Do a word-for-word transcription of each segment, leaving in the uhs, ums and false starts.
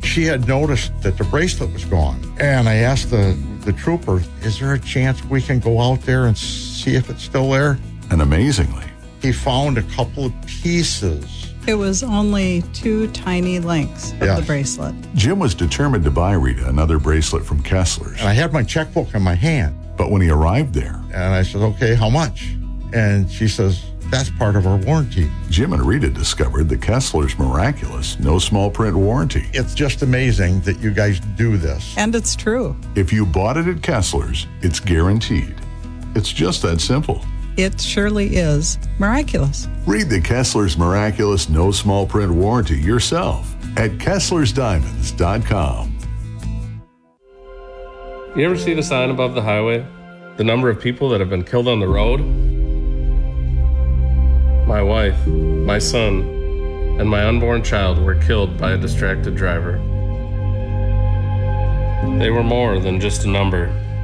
she had noticed that the bracelet was gone. And I asked the, the trooper, is there a chance we can go out there and see if it's still there? And amazingly, he found a couple of pieces. It was only two tiny links of Yes. the bracelet. Jim was determined to buy Rita another bracelet from Kessler's. And I had my checkbook in my hand. But when he arrived there, And I said, okay, how much? And she says, that's part of our warranty. Jim and Rita discovered the Kessler's miraculous no small print warranty. It's just amazing that you guys do this. And it's true. If you bought it at Kessler's, it's guaranteed. It's just that simple. It surely is miraculous. Read the Kessler's miraculous no small print warranty yourself at Kesslers Diamonds dot com. You ever see the sign above the highway? The number of people that have been killed on the road? My wife, my son, and my unborn child were killed by a distracted driver. They were more than just a number.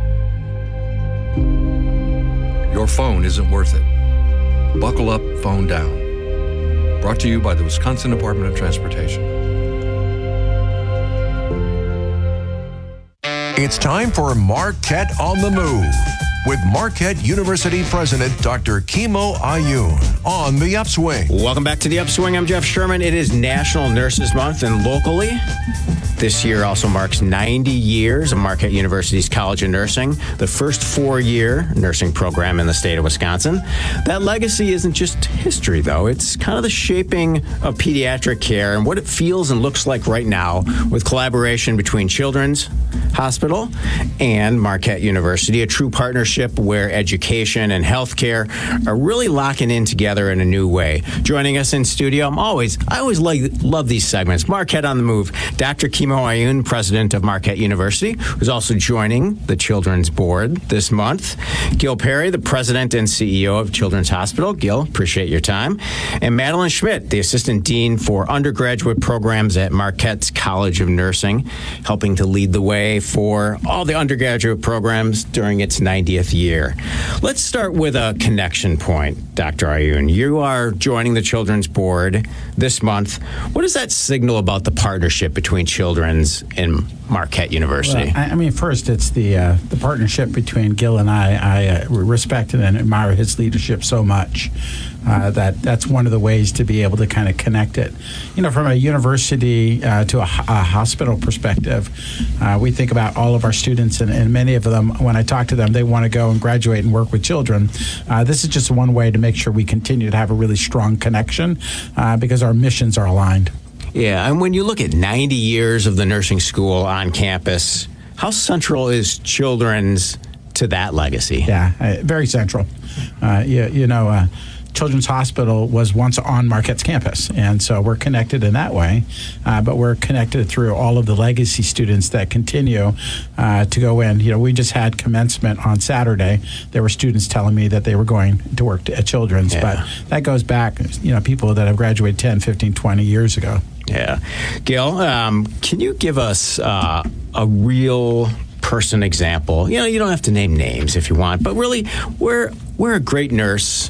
Your phone isn't worth it. Buckle up, phone down. Brought to you by the Wisconsin Department of Transportation. It's time for Marquette on the Move with Marquette University President Doctor Kimo Ayun on The Upswing. Welcome back to The Upswing. I'm Jeff Sherman. It is National Nurses Month, and locally, this year also marks ninety years of Marquette University's College of Nursing, the first four-year nursing program in the state of Wisconsin. That legacy isn't just history, though. It's kind of the shaping of pediatric care and what it feels and looks like right now with collaboration between Children's Hospital and Marquette University, a true partnership where education and healthcare are really locking in together in a new way. Joining us in studio, I'm always, I always like, love these segments. Marquette on the Move, Doctor Kimo Ayun, president of Marquette University, who's also joining the Children's Board this month. Gil Perry, the president and C E O of Children's Hospital. Gil, appreciate your time. And Madeline Schmidt, the assistant dean for undergraduate programs at Marquette's College of Nursing, helping to lead the way for all the undergraduate programs during its ninetieth year. Let's start with a connection point, Doctor Ayun. You are joining the Children's Board this month. What does that signal about the partnership between Children's and Marquette University? Well, I, I mean, first, it's the uh, the partnership between Gil and I. I uh, respect and admire his leadership so much. Uh, that that's one of the ways to be able to kind of connect it. You know, from a university uh, to a, a hospital perspective, uh, we think about all of our students, and, and many of them, when I talk to them, they want to go and graduate and work with children. Uh, this is just one way to make sure we continue to have a really strong connection uh, because our missions are aligned. Yeah, and when you look at ninety years of the nursing school on campus, how central is Children's to that legacy? Yeah, uh, very central. Uh, you, you know, uh, Children's Hospital was once on Marquette's campus, and so we're connected in that way, uh, but we're connected through all of the legacy students that continue uh, to go in. You know, we just had commencement on Saturday. There were students telling me that they were going to work at Children's, Yeah. but that goes back, you know, people that have graduated ten, fifteen, twenty years ago. Yeah. Gil, um, can you give us uh, a real person example? You know, you don't have to name names if you want, but really where where a great nurse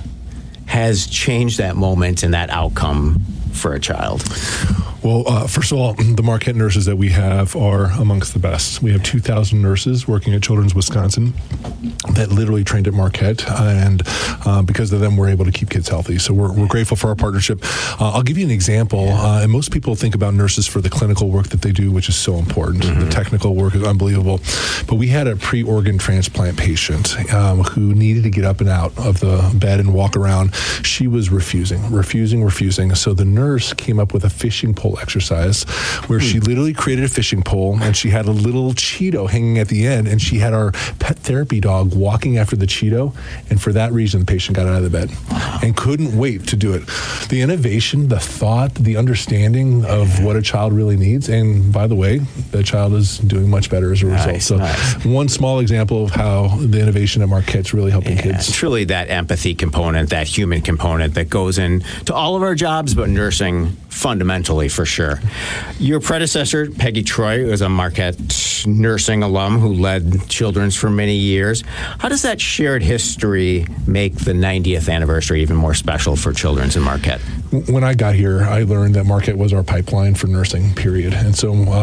has changed that moment and that outcome for a child? Well, uh, first of all, the Marquette nurses that we have are amongst the best. We have two thousand nurses working at Children's Wisconsin that literally trained at Marquette, and uh, because of them, we're able to keep kids healthy. So we're, we're grateful for our partnership. Uh, I'll give you an example, uh, and most people think about nurses for the clinical work that they do, which is so important. Mm-hmm. The technical work is unbelievable. But we had a pre-organ transplant patient um, who needed to get up and out of the bed and walk around. She was refusing, refusing, refusing. So the nurse came up with a fishing pole exercise where she literally created a fishing pole, and she had a little Cheeto hanging at the end, and she had our pet therapy dog walking after the Cheeto, and for that reason the patient got out of the bed and couldn't wait to do it. The innovation, the thought, the understanding of what a child really needs, and by the way, the child is doing much better as a result. Nice, so nice. One small example of how the innovation at Marquette's really helping Yeah, kids. it's really that empathy component, that human component that goes in to all of our jobs, but nursing fundamentally for sure. Your predecessor, Peggy Troy, was a Marquette nursing alum who led Children's for many years. How does that shared history make the ninetieth anniversary even more special for Children's in Marquette? When I got here, I learned that Marquette was our pipeline for nursing, period. And so uh,